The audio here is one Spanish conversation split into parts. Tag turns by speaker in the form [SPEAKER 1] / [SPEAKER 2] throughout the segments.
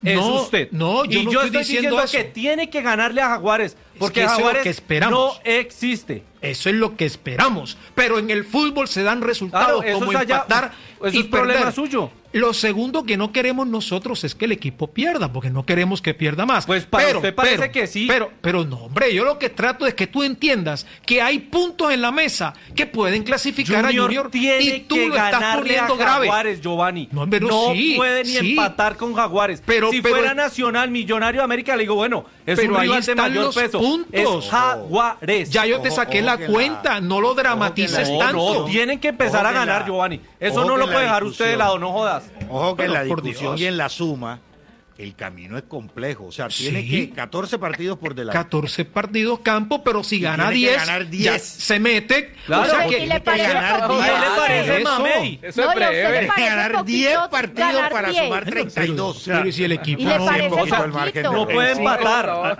[SPEAKER 1] es
[SPEAKER 2] No,
[SPEAKER 1] usted.
[SPEAKER 2] no, yo
[SPEAKER 1] y
[SPEAKER 2] no
[SPEAKER 1] yo
[SPEAKER 2] estoy
[SPEAKER 1] estoy
[SPEAKER 2] diciendo
[SPEAKER 1] diciendo
[SPEAKER 2] eso.
[SPEAKER 1] que tiene que ganarle a Jaguares, porque
[SPEAKER 2] que eso es lo
[SPEAKER 1] Jaguares
[SPEAKER 2] que esperamos.
[SPEAKER 1] no existe.
[SPEAKER 2] Eso es lo que esperamos. Pero en el fútbol se dan resultados
[SPEAKER 1] Claro, eso
[SPEAKER 2] como
[SPEAKER 1] es allá,
[SPEAKER 2] empatar
[SPEAKER 1] eso
[SPEAKER 2] y
[SPEAKER 1] es problema
[SPEAKER 2] perder.
[SPEAKER 1] suyo.
[SPEAKER 2] Lo segundo que no queremos nosotros es que el equipo pierda, porque no queremos que pierda más.
[SPEAKER 1] Pues para usted parece que sí.
[SPEAKER 2] Pero no, hombre, yo lo que trato es que tú entiendas que hay puntos en la mesa que pueden clasificar a Junior
[SPEAKER 1] tiene
[SPEAKER 2] y tú
[SPEAKER 1] que
[SPEAKER 2] lo estás
[SPEAKER 1] ganarle
[SPEAKER 2] poniendo
[SPEAKER 1] a
[SPEAKER 2] grave.
[SPEAKER 1] Jaguares, Giovanni.
[SPEAKER 2] No, hombre, sí,
[SPEAKER 1] puede ni
[SPEAKER 2] sí.
[SPEAKER 1] empatar con Jaguares.
[SPEAKER 2] Pero-
[SPEAKER 1] si
[SPEAKER 2] pero-
[SPEAKER 1] fuera Nacional, Millonario de América, le digo, bueno, es
[SPEAKER 2] Pero
[SPEAKER 1] un
[SPEAKER 2] ahí
[SPEAKER 1] rival de
[SPEAKER 2] están
[SPEAKER 1] mayor
[SPEAKER 2] los
[SPEAKER 1] peso.
[SPEAKER 2] puntos.
[SPEAKER 1] Es Jaguares.
[SPEAKER 2] Ya yo te saqué la cuenta, no lo dramatices
[SPEAKER 1] no,
[SPEAKER 2] tanto.
[SPEAKER 1] no, tienen que empezar a ganar, Giovanni. Eso no lo puede dejar usted de lado, no jodas.
[SPEAKER 3] Ojo que en la
[SPEAKER 2] Por
[SPEAKER 3] discusión
[SPEAKER 2] Dios.
[SPEAKER 3] y en la suma, el camino es complejo. O sea, tiene
[SPEAKER 2] Sí.
[SPEAKER 3] que 14 partidos por delante.
[SPEAKER 2] 14 partidos campo, pero si gana
[SPEAKER 3] tiene que
[SPEAKER 2] 10,
[SPEAKER 3] ganar
[SPEAKER 2] ya
[SPEAKER 3] 10.
[SPEAKER 2] se mete.
[SPEAKER 1] Claro,
[SPEAKER 2] o sea
[SPEAKER 1] y
[SPEAKER 2] que
[SPEAKER 4] le
[SPEAKER 3] tiene que
[SPEAKER 4] parece
[SPEAKER 3] ganar
[SPEAKER 4] poco.
[SPEAKER 3] 10.
[SPEAKER 1] ¿Qué le parece,
[SPEAKER 2] Eso.
[SPEAKER 1] mamey?
[SPEAKER 5] Eso
[SPEAKER 4] No,
[SPEAKER 5] es
[SPEAKER 4] y a usted le
[SPEAKER 5] breve.
[SPEAKER 3] Tiene que
[SPEAKER 4] parece
[SPEAKER 3] ganar
[SPEAKER 4] poquito
[SPEAKER 3] 10 partidos
[SPEAKER 4] ganar
[SPEAKER 3] para
[SPEAKER 4] 10.
[SPEAKER 3] sumar 32.
[SPEAKER 2] Pero si el equipo
[SPEAKER 4] Y le
[SPEAKER 2] no-
[SPEAKER 4] parece
[SPEAKER 3] poquito el
[SPEAKER 4] poquito.
[SPEAKER 3] margen
[SPEAKER 1] No
[SPEAKER 3] de-
[SPEAKER 1] puede
[SPEAKER 3] Sí.
[SPEAKER 1] empatar.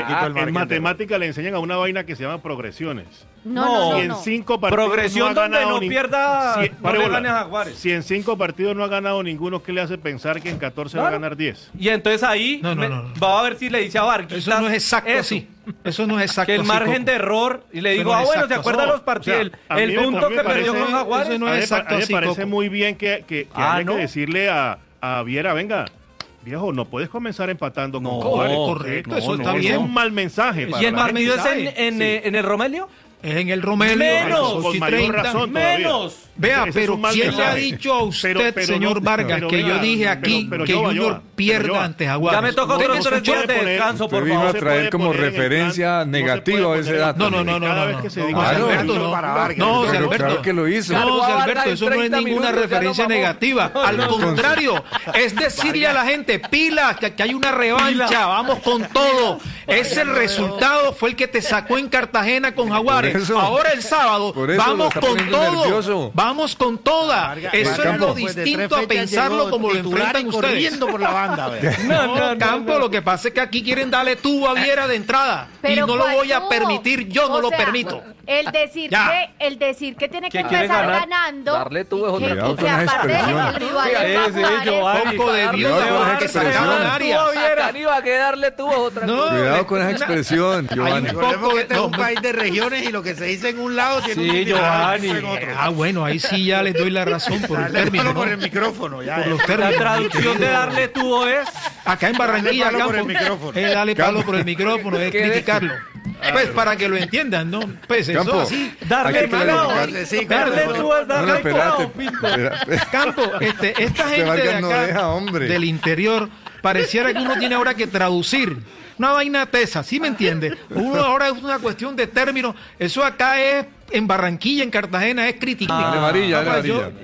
[SPEAKER 3] En
[SPEAKER 6] En matemática le enseñan a una vaina que se llama progresiones.
[SPEAKER 4] No.
[SPEAKER 6] Si en 5 partidos
[SPEAKER 1] Progresión
[SPEAKER 6] no ha
[SPEAKER 1] donde
[SPEAKER 6] ganado
[SPEAKER 1] no pierda,
[SPEAKER 6] si-
[SPEAKER 1] no
[SPEAKER 6] pare
[SPEAKER 1] le
[SPEAKER 6] bola.
[SPEAKER 1] gane a Jaguares.
[SPEAKER 6] Si en 5 partidos no ha ganado ninguno, ¿qué le hace pensar que en 14 va a
[SPEAKER 1] Claro.
[SPEAKER 6] ganar 10?
[SPEAKER 1] Y entonces ahí
[SPEAKER 2] No.
[SPEAKER 1] va a ver si le dice a Vargas.
[SPEAKER 2] Eso no es exacto así. Eso no es exacto
[SPEAKER 1] Que el
[SPEAKER 2] así,
[SPEAKER 1] margen
[SPEAKER 2] Coco.
[SPEAKER 1] de error, y le
[SPEAKER 2] Eso
[SPEAKER 1] digo,
[SPEAKER 2] no es
[SPEAKER 1] bueno, ¿se
[SPEAKER 2] exacto.
[SPEAKER 1] acuerdan
[SPEAKER 6] No,
[SPEAKER 1] los partidos?
[SPEAKER 6] o sea, a mí
[SPEAKER 1] el
[SPEAKER 6] me-
[SPEAKER 1] punto
[SPEAKER 6] a mí
[SPEAKER 1] que
[SPEAKER 6] me
[SPEAKER 1] perdió
[SPEAKER 6] parece-
[SPEAKER 1] con Jaguares.
[SPEAKER 2] eso no
[SPEAKER 6] A
[SPEAKER 2] es
[SPEAKER 6] mí me
[SPEAKER 2] exacto así,
[SPEAKER 6] parece
[SPEAKER 2] Coco.
[SPEAKER 6] muy bien que
[SPEAKER 1] Ah,
[SPEAKER 6] haya
[SPEAKER 1] ¿no?
[SPEAKER 6] que decirle a Viera, venga, viejo, no puedes comenzar empatando con
[SPEAKER 1] No,
[SPEAKER 6] Jaguares.
[SPEAKER 2] correcto, eso está
[SPEAKER 6] Es
[SPEAKER 2] bien.
[SPEAKER 6] un mal mensaje.
[SPEAKER 1] ¿Y el
[SPEAKER 6] para la gente.
[SPEAKER 1] partido es en el Romelio?
[SPEAKER 2] Es en el Romelio.
[SPEAKER 1] Menos,
[SPEAKER 2] a las 8:30.
[SPEAKER 6] con mayor razón. todavía.
[SPEAKER 1] Menos.
[SPEAKER 2] Vea,
[SPEAKER 6] Ese es
[SPEAKER 2] pero
[SPEAKER 6] un mal
[SPEAKER 2] ¿quién le ha
[SPEAKER 6] mensaje.
[SPEAKER 2] dicho a usted,
[SPEAKER 6] Pero
[SPEAKER 2] señor
[SPEAKER 6] no,
[SPEAKER 2] Vargas,
[SPEAKER 6] pero
[SPEAKER 2] que
[SPEAKER 6] venga,
[SPEAKER 2] yo dije aquí
[SPEAKER 6] pero
[SPEAKER 2] que
[SPEAKER 6] yo,
[SPEAKER 2] Junior pierda ante Jaguares?
[SPEAKER 1] Ya me toca
[SPEAKER 2] ¿Usted
[SPEAKER 1] otros
[SPEAKER 2] me
[SPEAKER 1] 3
[SPEAKER 2] escuchó?
[SPEAKER 1] días de
[SPEAKER 6] poner-
[SPEAKER 1] descanso, por
[SPEAKER 5] Usted vino
[SPEAKER 1] favor.
[SPEAKER 5] a traer como
[SPEAKER 6] poner en el
[SPEAKER 5] referencia
[SPEAKER 6] plan, no se
[SPEAKER 5] negativa
[SPEAKER 6] puede
[SPEAKER 5] ese
[SPEAKER 6] poner-
[SPEAKER 5] dato.
[SPEAKER 2] No.
[SPEAKER 6] Cada vez que se diga
[SPEAKER 2] No,
[SPEAKER 5] Claro.
[SPEAKER 2] Alberto, no.
[SPEAKER 3] Para Vargas.
[SPEAKER 2] No,
[SPEAKER 5] Pero
[SPEAKER 2] Alberto.
[SPEAKER 5] claro que lo hizo.
[SPEAKER 2] No,
[SPEAKER 1] Vargas
[SPEAKER 2] Alberto,
[SPEAKER 1] en
[SPEAKER 2] eso no es
[SPEAKER 1] 30
[SPEAKER 2] ninguna
[SPEAKER 1] minutos, ya
[SPEAKER 2] referencia
[SPEAKER 1] nos vamos.
[SPEAKER 2] negativa. Al contrario, es decirle a la gente, pilas, que hay una revancha, vamos con todo. Ese resultado fue el que te sacó en Cartagena con Jaguares.
[SPEAKER 5] Por eso.
[SPEAKER 2] Ahora el sábado,
[SPEAKER 5] Por eso lo
[SPEAKER 2] vamos
[SPEAKER 5] está
[SPEAKER 2] con
[SPEAKER 5] poniendo
[SPEAKER 2] todo.
[SPEAKER 5] nervioso.
[SPEAKER 2] Vamos con toda.
[SPEAKER 3] Vargas,
[SPEAKER 2] Eso es
[SPEAKER 3] Vargas,
[SPEAKER 2] lo
[SPEAKER 3] después de
[SPEAKER 2] distinto
[SPEAKER 3] 3
[SPEAKER 2] a
[SPEAKER 3] fechas
[SPEAKER 2] pensarlo
[SPEAKER 3] llegó
[SPEAKER 2] como lo
[SPEAKER 3] titular
[SPEAKER 2] enfrentan
[SPEAKER 3] y
[SPEAKER 2] ustedes.
[SPEAKER 3] corriendo por la banda, vea.
[SPEAKER 2] No, Campo, lo que pasa es que aquí quieren darle tubo a Viera de entrada. Y
[SPEAKER 4] Pero
[SPEAKER 2] no lo
[SPEAKER 4] ¿cuál
[SPEAKER 2] voy a
[SPEAKER 4] tuvo?
[SPEAKER 2] permitir, yo no
[SPEAKER 4] O
[SPEAKER 2] lo
[SPEAKER 4] sea,
[SPEAKER 2] permito.
[SPEAKER 4] El decir
[SPEAKER 2] Ya.
[SPEAKER 4] que tiene que
[SPEAKER 1] ¿Que quiere
[SPEAKER 4] empezar
[SPEAKER 1] ganar?
[SPEAKER 4] ganando.
[SPEAKER 5] Darle tubo es
[SPEAKER 4] y que-
[SPEAKER 5] otra
[SPEAKER 4] y
[SPEAKER 5] cosa.
[SPEAKER 4] que
[SPEAKER 5] Cuidado con
[SPEAKER 4] aparte
[SPEAKER 5] las
[SPEAKER 4] de que el
[SPEAKER 5] expresiones.
[SPEAKER 4] rival es
[SPEAKER 1] Sí,
[SPEAKER 4] Jaguares,
[SPEAKER 1] Giovanni.
[SPEAKER 2] Poco de
[SPEAKER 5] Cuidado
[SPEAKER 2] Dios,
[SPEAKER 5] con esa
[SPEAKER 2] que sacaron
[SPEAKER 5] expresión.
[SPEAKER 2] al área.
[SPEAKER 1] Viera.
[SPEAKER 5] que darle tubo otra
[SPEAKER 2] No,
[SPEAKER 5] Cuidado con esa expresión, Giovanni.
[SPEAKER 3] Recordemos que este es un país de regiones y lo que se dice en un lado tiene
[SPEAKER 1] Sí,
[SPEAKER 3] un significado
[SPEAKER 1] Giovanni.
[SPEAKER 3] en otro.
[SPEAKER 2] Ah, bueno, ahí sí ya les doy la razón por el
[SPEAKER 3] Dale
[SPEAKER 2] término,
[SPEAKER 3] palo
[SPEAKER 2] ¿no?
[SPEAKER 3] por el micrófono, ya.
[SPEAKER 2] Por los
[SPEAKER 1] La
[SPEAKER 2] términos.
[SPEAKER 1] traducción de darle tubo es...
[SPEAKER 2] Acá en Barranquilla,
[SPEAKER 3] Dale palo por
[SPEAKER 2] Campo,
[SPEAKER 3] el micrófono.
[SPEAKER 2] dale palo por el micrófono, es criticarlo. Pues para que lo entiendan, ¿no? Pues eso
[SPEAKER 5] Campo.
[SPEAKER 2] así.
[SPEAKER 1] Darle
[SPEAKER 5] Hay que
[SPEAKER 1] tubo.
[SPEAKER 5] clarificar.
[SPEAKER 3] Sí,
[SPEAKER 1] Darle
[SPEAKER 3] claro.
[SPEAKER 1] tubo es
[SPEAKER 5] No,
[SPEAKER 1] darle
[SPEAKER 5] espérate.
[SPEAKER 1] tubo, pinto.
[SPEAKER 2] Campo, esta gente de
[SPEAKER 5] Vargas no
[SPEAKER 2] acá,
[SPEAKER 5] deja, hombre.
[SPEAKER 2] del interior, pareciera que uno tiene ahora que traducir. Una vaina tesa, ¿sí me entiende? Uno ahora es una cuestión de términos. Eso acá es, en Barranquilla, en Cartagna, es criticar.
[SPEAKER 5] Dale varilla, dale
[SPEAKER 2] pues,
[SPEAKER 5] varilla.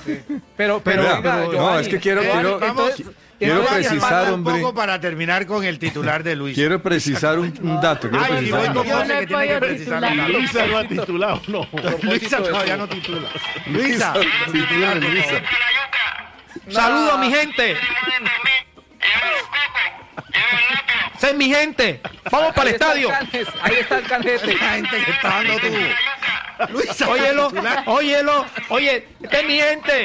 [SPEAKER 1] Pero,
[SPEAKER 5] No, es que quiero precisar,
[SPEAKER 3] un
[SPEAKER 5] hombre.
[SPEAKER 3] poco para terminar con el titular de Luis.
[SPEAKER 5] Quiero precisar un dato. Quiero
[SPEAKER 3] Ay, y voy
[SPEAKER 5] precisar.
[SPEAKER 3] con
[SPEAKER 4] Yo
[SPEAKER 3] José
[SPEAKER 4] no
[SPEAKER 3] que
[SPEAKER 4] he
[SPEAKER 3] tiene que
[SPEAKER 4] podido
[SPEAKER 3] precisar
[SPEAKER 4] titular.
[SPEAKER 3] un dato.
[SPEAKER 6] Luisa no ha titulado, no.
[SPEAKER 3] Luisa todavía no titula. Luisa, titular, Luisa.
[SPEAKER 2] Saludo a mi gente. Esa es mi gente. Vamos para el estadio.
[SPEAKER 5] Ahí está el canjete.
[SPEAKER 3] La gente que está dando tubo. Luisa,
[SPEAKER 2] Óyelo,
[SPEAKER 3] titular.
[SPEAKER 2] óyelo. Oye, esta es mi gente.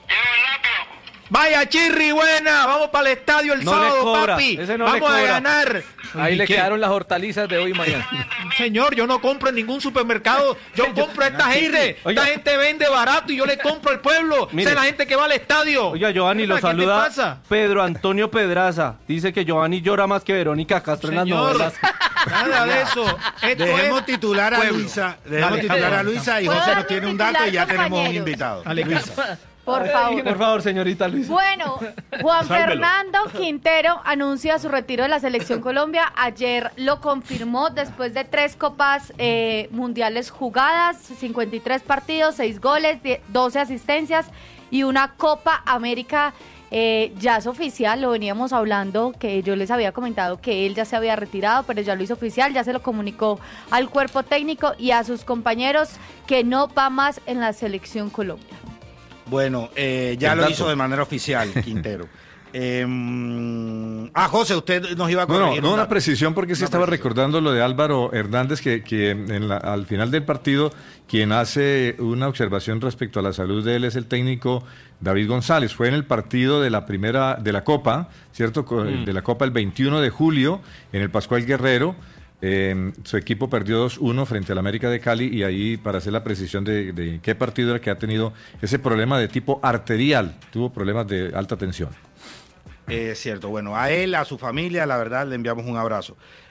[SPEAKER 2] Vaya Chirri, buena. Vamos para el estadio el
[SPEAKER 1] No le
[SPEAKER 2] sábado,
[SPEAKER 1] cobra,
[SPEAKER 2] papi.
[SPEAKER 1] ese no le
[SPEAKER 2] Vamos a
[SPEAKER 1] cobra.
[SPEAKER 2] ganar.
[SPEAKER 5] Ahí
[SPEAKER 2] ¿Y
[SPEAKER 5] le
[SPEAKER 2] qué?
[SPEAKER 5] quedaron las hortalizas de hoy y mañana.
[SPEAKER 2] Señor, yo no compro en ningún supermercado. Yo compro a esta gente.
[SPEAKER 1] Oiga.
[SPEAKER 2] Esta gente vende barato y yo le compro al pueblo.
[SPEAKER 1] Mire.
[SPEAKER 2] Esa es la gente que va al estadio.
[SPEAKER 1] Oiga, Giovanni, lo
[SPEAKER 2] ¿Qué te
[SPEAKER 1] saluda
[SPEAKER 2] pasa?
[SPEAKER 1] Pedro Antonio Pedraza. Dice que Giovanni llora más que Verónica Castro en las
[SPEAKER 2] Señor,
[SPEAKER 1] novelas.
[SPEAKER 2] nada de eso. Esto
[SPEAKER 3] Dejemos
[SPEAKER 2] es
[SPEAKER 3] titular a
[SPEAKER 2] pueblo.
[SPEAKER 3] Luisa. Dejemos
[SPEAKER 2] Dale,
[SPEAKER 3] titular a
[SPEAKER 2] dale.
[SPEAKER 3] Luisa y
[SPEAKER 4] ¿Puedo
[SPEAKER 3] José
[SPEAKER 4] dar
[SPEAKER 3] nos tiene
[SPEAKER 4] un
[SPEAKER 3] un dato y ya
[SPEAKER 4] titular,
[SPEAKER 3] tenemos un
[SPEAKER 4] compañeros?
[SPEAKER 3] invitado.
[SPEAKER 2] Dale,
[SPEAKER 3] Luisa.
[SPEAKER 4] Por favor.
[SPEAKER 1] Por favor, señorita Luisa.
[SPEAKER 4] Bueno, Juan
[SPEAKER 6] Sálvelo.
[SPEAKER 4] Fernando Quintero anuncia su retiro de la Selección Colombia. Ayer lo confirmó después de 3 copas mundiales jugadas, 53 partidos, 6 goles, 12 asistencias y una Copa América. Ya es oficial, lo veníamos hablando, que yo les había comentado que él ya se había retirado, pero ya lo hizo oficial, ya se lo comunicó al cuerpo técnico y a sus compañeros que no va más en la Selección Colombia.
[SPEAKER 3] Bueno, ya
[SPEAKER 5] El
[SPEAKER 3] lo
[SPEAKER 5] dato.
[SPEAKER 3] hizo de manera oficial, Quintero. José, usted nos iba a
[SPEAKER 5] No,
[SPEAKER 3] corregir.
[SPEAKER 5] no
[SPEAKER 3] un
[SPEAKER 5] una
[SPEAKER 3] dato.
[SPEAKER 5] precisión porque sí
[SPEAKER 3] Una
[SPEAKER 5] estaba
[SPEAKER 3] precisión.
[SPEAKER 5] recordando lo de Álvaro Hernández que al final del partido quien hace una observación respecto a la salud de él es el técnico David González. Fue en el partido de la primera de la Copa, ¿cierto? De la Copa el 21 de julio en el Pascual Guerrero. Su equipo perdió 2-1 frente al América de Cali y ahí para hacer la precisión de qué partido era que ha tenido ese problema de tipo arterial, tuvo problemas de alta tensión.
[SPEAKER 3] Es cierto, bueno, a él, a su familia, la verdad, le enviamos un abrazo.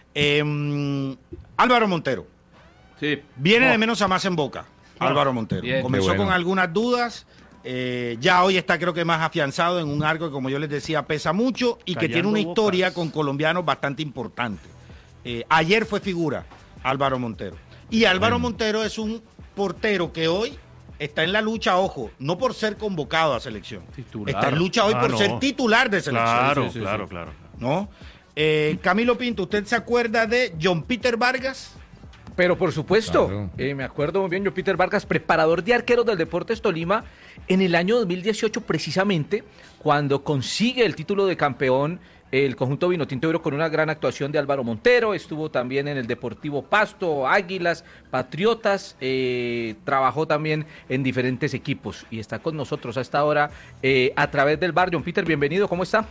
[SPEAKER 3] Álvaro Montero,
[SPEAKER 1] Sí.
[SPEAKER 3] viene de menos a más en Boca, Álvaro Montero.
[SPEAKER 1] Bien.
[SPEAKER 3] Comenzó
[SPEAKER 5] Qué bueno.
[SPEAKER 3] con algunas dudas, ya hoy está creo que más afianzado en un arco que como yo les decía pesa mucho y que
[SPEAKER 6] Callando
[SPEAKER 3] tiene una historia
[SPEAKER 6] bocas.
[SPEAKER 3] con colombianos bastante importante. Ayer fue figura Álvaro Montero. Y Álvaro Montero es un portero que hoy está en la lucha, ojo, no por ser convocado a selección.
[SPEAKER 1] Titular.
[SPEAKER 3] Está en lucha hoy por
[SPEAKER 6] no.
[SPEAKER 3] ser titular de selección.
[SPEAKER 6] Claro,
[SPEAKER 1] Sí, sí,
[SPEAKER 6] claro,
[SPEAKER 1] sí.
[SPEAKER 6] claro.
[SPEAKER 3] ¿No? Camilo Pinto, ¿usted se acuerda de John Peter Vargas?
[SPEAKER 7] Pero por supuesto,
[SPEAKER 5] Claro.
[SPEAKER 7] me acuerdo muy bien, yo Peter Vargas, preparador de arqueros del Deportes Tolima, en el año 2018 precisamente, cuando consigue el título de campeón el conjunto Vinotinto Ebro con una gran actuación de Álvaro Montero, estuvo también en el Deportivo Pasto, Águilas, Patriotas, trabajó también en diferentes equipos y está con nosotros a esta hora a través del bar. John Peter, bienvenido, ¿cómo está?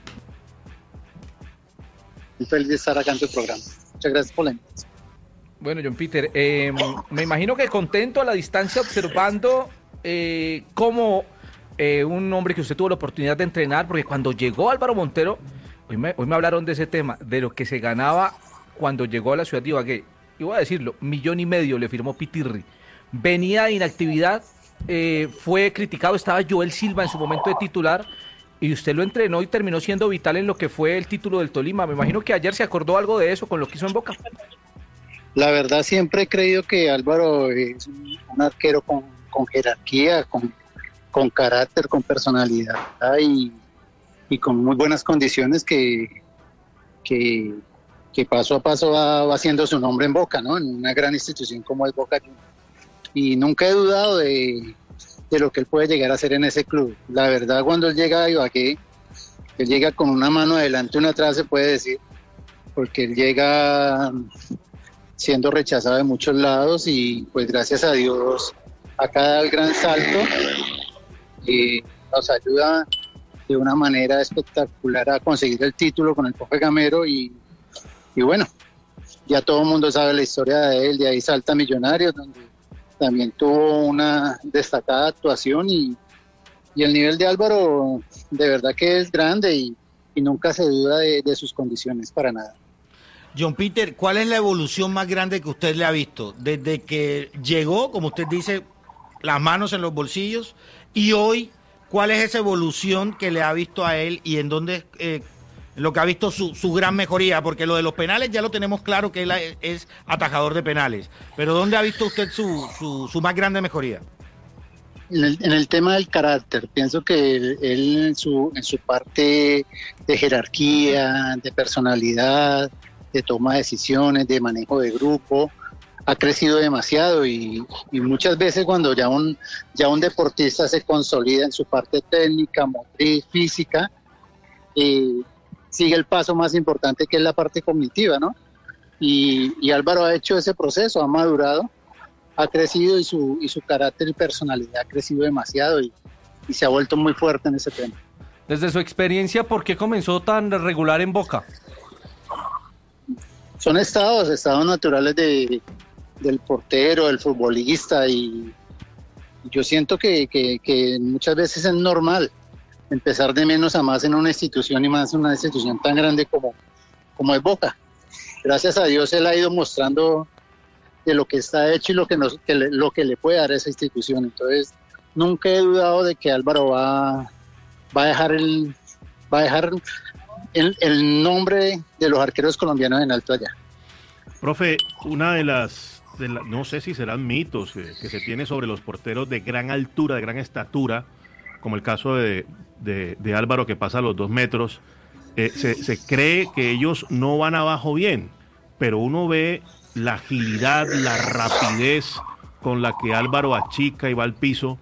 [SPEAKER 8] Muy feliz de estar acá en tu programa. Muchas gracias por la invitación.
[SPEAKER 7] Bueno, John Peter, me imagino que contento a la distancia observando cómo un hombre que usted tuvo la oportunidad de entrenar, porque cuando llegó Álvaro Montero, hoy me hablaron de ese tema, de lo que se ganaba cuando llegó a la ciudad de Ibagué. Y voy a decirlo, 1,5 millones le firmó Pitirri. Venía de inactividad, fue criticado, estaba Joel Silva en su momento de titular, y usted lo entrenó y terminó siendo vital en lo que fue el título del Tolima. Me imagino que ayer se acordó algo de eso con lo que hizo en Boca.
[SPEAKER 8] La verdad siempre he creído que Álvaro es un arquero con jerarquía, con carácter, con personalidad y con muy buenas condiciones que paso a paso va haciendo su nombre en Boca, ¿no? En una gran institución como es Boca Juniors. Y nunca he dudado de lo que él puede llegar a hacer en ese club. La verdad, cuando él llega a Ibagué, él llega con una mano adelante y una atrás, se puede decir, porque él llega siendo rechazado de muchos lados y pues gracias a Dios acá da el gran salto y nos ayuda de una manera espectacular a conseguir el título con el profe Gamero y bueno, ya todo el mundo sabe la historia de él, de ahí salta Millonarios, donde también tuvo una destacada actuación y el nivel de Álvaro de verdad que es grande y nunca se duda de sus condiciones para nada.
[SPEAKER 3] John Peter, ¿cuál es la evolución más grande que usted le ha visto? Desde que llegó, como usted dice, las manos en los bolsillos, y hoy, ¿cuál es esa evolución que le ha visto a él y en dónde lo que ha visto su gran mejoría? Porque lo de los penales ya lo tenemos claro que él es atajador de penales, pero ¿dónde ha visto usted su más grande mejoría?
[SPEAKER 8] En el tema del carácter, pienso que él en su parte de jerarquía, de personalidad, de toma de decisiones, de manejo de grupo, ha crecido demasiado y muchas veces cuando ya un deportista se consolida en su parte técnica, motriz, física, sigue el paso más importante que es la parte cognitiva, ¿no? Y Álvaro ha hecho ese proceso, ha madurado, ha crecido y su carácter y personalidad ha crecido demasiado y se ha vuelto muy fuerte en ese tema.
[SPEAKER 1] Desde su experiencia, ¿por qué comenzó tan regular en Boca?
[SPEAKER 8] Son estados naturales del portero, del futbolista y yo siento que muchas veces es normal empezar de menos a más en una institución y más en una institución tan grande como es Boca. Gracias a Dios él ha ido mostrando de lo que está hecho y lo que le puede dar a esa institución. Entonces nunca he dudado de que Álvaro va a dejar el nombre de los arqueros colombianos en alto allá.
[SPEAKER 6] Profe, una de las no sé si serán mitos que se tiene sobre los porteros de gran altura, de gran estatura, como el caso de Álvaro que pasa a los 2 metros, se cree que ellos no van abajo bien, pero uno ve la agilidad, la rapidez con la que Álvaro achica y va al piso.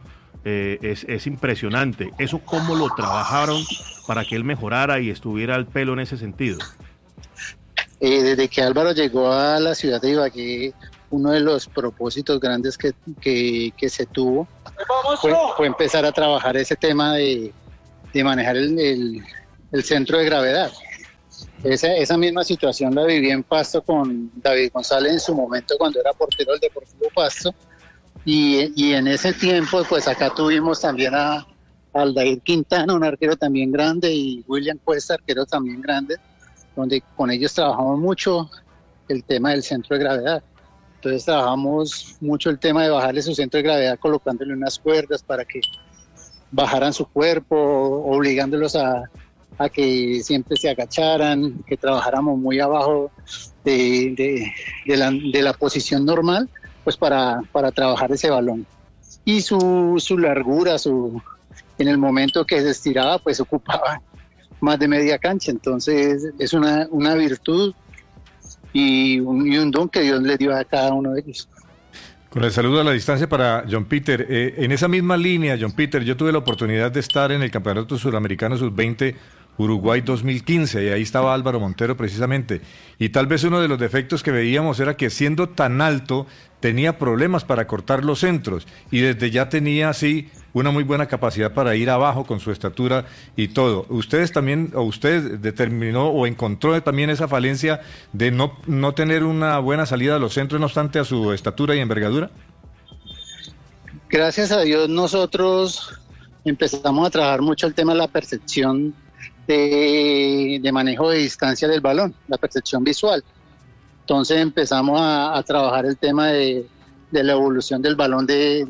[SPEAKER 6] es impresionante. ¿Eso cómo lo trabajaron para que él mejorara y estuviera al pelo en ese sentido?
[SPEAKER 8] Desde que Álvaro llegó a la ciudad de Ibagué, uno de los propósitos grandes que se tuvo fue empezar a trabajar ese tema de manejar el centro de gravedad. Esa misma situación la viví en Pasto con David González en su momento cuando era portero del Deportivo Pasto, y en ese tiempo pues acá tuvimos también a Aldair Quintana, un arquero también grande, y William Cuesta, arquero también grande, donde con ellos trabajamos mucho el tema del centro de gravedad. Entonces trabajamos mucho el tema de bajarle su centro de gravedad colocándole unas cuerdas para que bajaran su cuerpo, obligándolos a que siempre se agacharan, que trabajáramos muy abajo de la posición normal, pues para trabajar ese balón. Y su largura, en el momento que se estiraba, pues ocupaba más de media cancha. Entonces es una virtud y un don que Dios le dio a cada uno de ellos.
[SPEAKER 5] Con el saludo a la distancia para John Peter. En esa misma línea, John Peter, yo tuve la oportunidad de estar en el Campeonato Suramericano Sub-20 Uruguay 2015, y ahí estaba Álvaro Montero precisamente. Y tal vez uno de los defectos que veíamos era que siendo tan alto tenía problemas para cortar los centros, y desde ya tenía así una muy buena capacidad para ir abajo con su estatura y todo. ¿Ustedes también, o usted determinó o encontró también esa falencia de no tener una buena salida a los centros, no obstante a su estatura y envergadura?
[SPEAKER 8] Gracias a Dios nosotros empezamos a trabajar mucho el tema de la percepción de manejo de distancia del balón, la percepción visual. Entonces empezamos a trabajar el tema de la evolución del balón de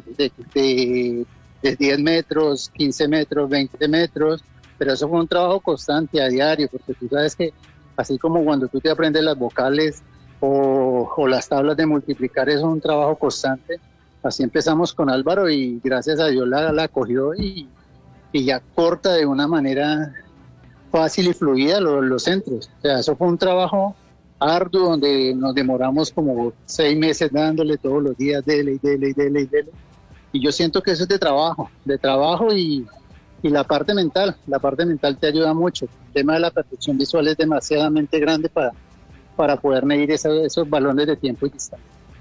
[SPEAKER 8] 10 metros, 15 metros, 20 metros, pero eso fue un trabajo constante a diario, porque tú sabes que así como cuando tú te aprendes las vocales o las tablas de multiplicar, eso es un trabajo constante. Así empezamos con Álvaro y gracias a Dios la cogió y ya corta de una manera fácil y fluida los centros. O sea, eso fue un trabajo arduo donde nos demoramos como 6 meses dándole todos los días, dele. Y yo siento que eso es de trabajo y la parte mental te ayuda mucho. El tema de la percepción visual es demasiadamente grande para poder medir esos balones de tiempo y distancia.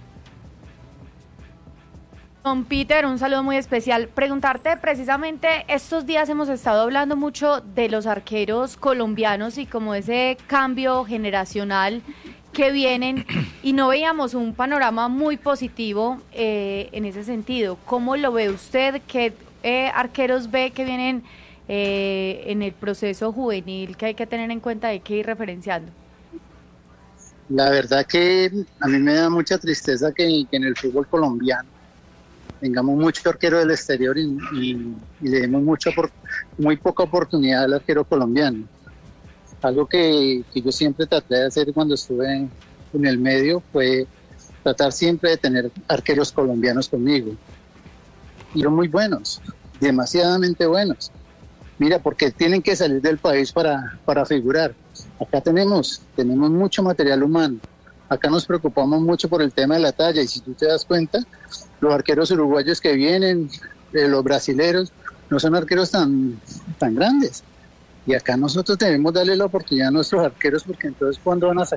[SPEAKER 4] Don Peter, un saludo muy especial. Preguntarte precisamente, estos días hemos estado hablando mucho de los arqueros colombianos y como ese cambio generacional que vienen, y no veíamos un panorama muy positivo en ese sentido. ¿Cómo lo ve usted? ¿Qué arqueros ve que vienen en el proceso juvenil que hay que tener en cuenta, hay que ir referenciando?
[SPEAKER 8] La verdad que a mí me da mucha tristeza que en el fútbol colombiano tengamos mucho arquero del exterior y le demos muy poca oportunidad al arquero colombiano. Algo que yo siempre traté de hacer cuando estuve en el medio fue tratar siempre de tener arqueros colombianos conmigo. Y son muy buenos, demasiadamente buenos. Mira, porque tienen que salir del país para figurar. Acá tenemos mucho material humano. Acá nos preocupamos mucho por el tema de la talla, y si tú te das cuenta, los arqueros uruguayos que vienen, los brasileros, no son arqueros tan grandes. Y acá nosotros debemos darle la oportunidad a nuestros arqueros, porque entonces ¿cuándo vamos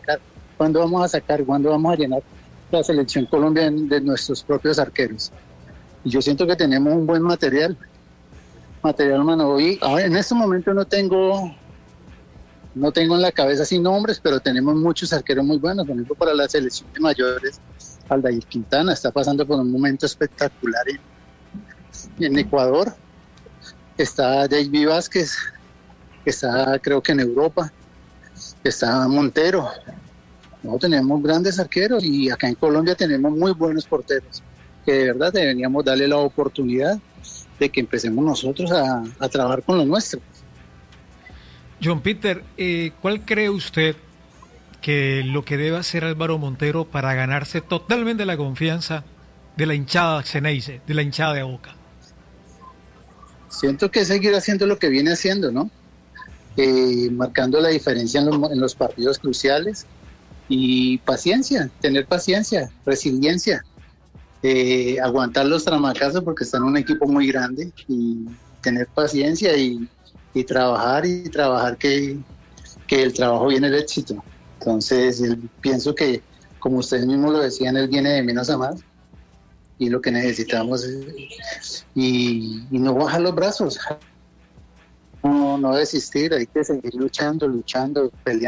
[SPEAKER 8] a llenar la selección Colombia de nuestros propios arqueros? Y yo siento que tenemos un buen material humano. Y ahora, en este momento no tengo en la cabeza sin nombres, pero tenemos muchos arqueros muy buenos. Por ejemplo, para la selección de mayores, Aldair Quintana está pasando por un momento espectacular en Ecuador. Está David Vázquez, que está creo que en Europa. Está Montero. No, tenemos grandes arqueros, y acá en Colombia tenemos muy buenos porteros, que de verdad deberíamos darle la oportunidad de que empecemos nosotros a trabajar con lo nuestro.
[SPEAKER 2] John Peter, ¿cuál cree usted que lo que debe hacer Álvaro Montero para ganarse totalmente la confianza de la hinchada Xeneize, de la hinchada de Boca?
[SPEAKER 8] Siento que seguir haciendo lo que viene haciendo, ¿no? Marcando la diferencia en los partidos cruciales, y paciencia, tener paciencia, resiliencia. aguantar los tramacazos porque están en un equipo muy grande y tener paciencia y trabajar que el trabajo viene el éxito. Entonces pienso que, como ustedes mismos lo decían, él viene de menos a más y lo que necesitamos es y no bajar los brazos, no desistir, hay que seguir luchando, peleando.